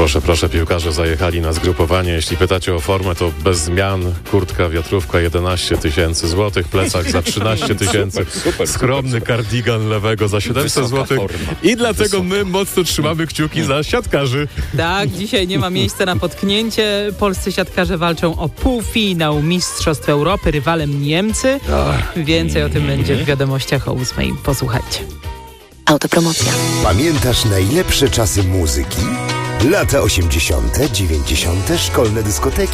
Proszę, piłkarze zajechali na zgrupowanie. Jeśli pytacie o formę, to bez zmian. Kurtka, wiatrówka 11 000 złotych, plecak za 13 000, skromny kardigan lewego za 700 złotych. I dlatego my mocno trzymamy kciuki za siatkarzy. Tak, dzisiaj nie ma miejsca na potknięcie. Polscy siatkarze walczą o półfinał Mistrzostw Europy, rywalem Niemcy. Więcej o tym będzie w wiadomościach o 8:00. Posłuchajcie. Autopromocja. Pamiętasz najlepsze czasy muzyki? Lata 80., 90., szkolne dyskoteki.